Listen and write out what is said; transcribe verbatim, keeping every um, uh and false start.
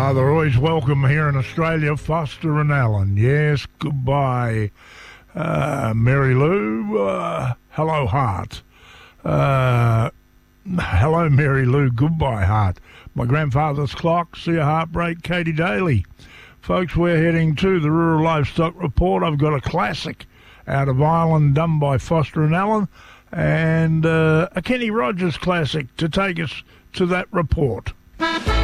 Uh, they're always welcome here in Australia, Foster and Allen. Yes, goodbye, uh, Mary Lou. Uh, hello, Heart. Uh, hello, Mary Lou. Goodbye, Heart. My grandfather's clock. See a heartbreak, Katie Daly. Folks, we're heading to the Rural Livestock Report. I've got a classic out of Ireland done by Foster and Allen, and uh, a Kenny Rogers classic to take us to that report.